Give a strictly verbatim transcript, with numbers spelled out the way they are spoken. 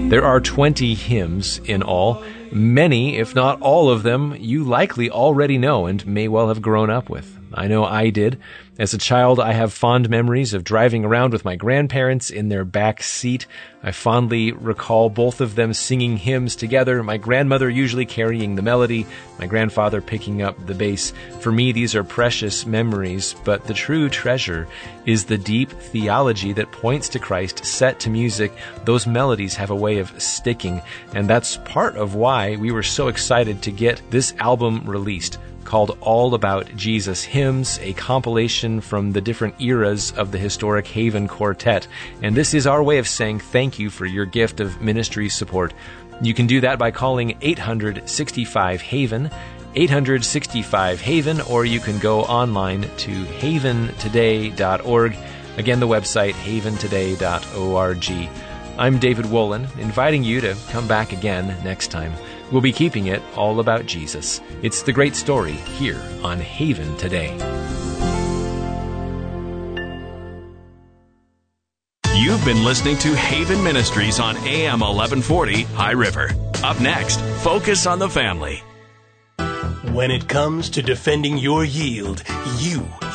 There are twenty hymns in all. Many, if not all of them, you likely already know and may well have grown up with. I know I did. As a child, I have fond memories of driving around with my grandparents in their back seat. I fondly recall both of them singing hymns together, my grandmother usually carrying the melody, my grandfather picking up the bass. For me, these are precious memories, but the true treasure is the deep theology that points to Christ set to music. Those melodies have a way of sticking, and that's part of why we were so excited to get this album released, called All About Jesus Hymns, a compilation from the different eras of the historic Haven Quartet. And this is our way of saying thank you for your gift of ministry support. You can do that by calling eight hundred sixty-five Haven, eight hundred sixty-five Haven, or you can go online to haven today dot org. Again, the website haven today dot org. I'm David Wolin, inviting you to come back again next time. We'll be keeping it all about Jesus. It's the great story here on Haven Today. You've been listening to Haven Ministries on A M eleven forty High River. Up next, Focus on the Family. When it comes to defending your yield, you